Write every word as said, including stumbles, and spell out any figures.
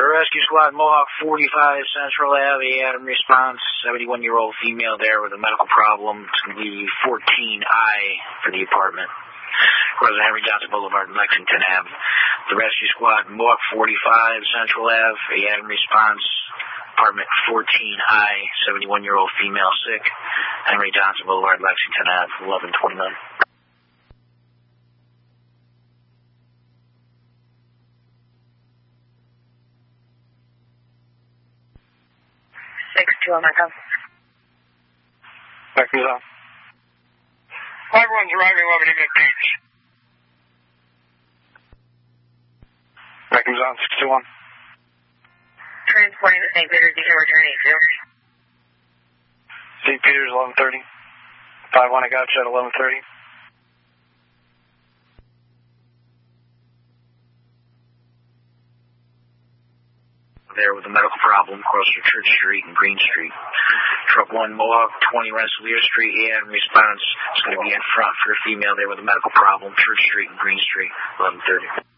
rescue squad, Mohawk forty-five Central Avenue, Adam response, seventy-one-year-old female there with a medical problem. It's going to be fourteen I for the apartment. President Henry Johnson Boulevard, Lexington Avenue. The rescue squad, Mohawk forty-five Central Avenue, Adam response, apartment fourteen I, seventy-one-year-old female sick, Henry Johnson Boulevard, Lexington Avenue, eleven twenty-nine. six two on my phone. Back to the Everyone's arriving eleven Evening Beach. Back to on six two one. Transporting to Saint Peter's, you can return eight two. Saint Peter's, eleven thirty. five one, I got you at eleven thirty. There with a medical problem, across from Church Street and Green Street. Truck one, Mohawk, twenty Rensselaer Street, and response is going to be in front for a female there with a medical problem, Church Street and Green Street, eleven thirty.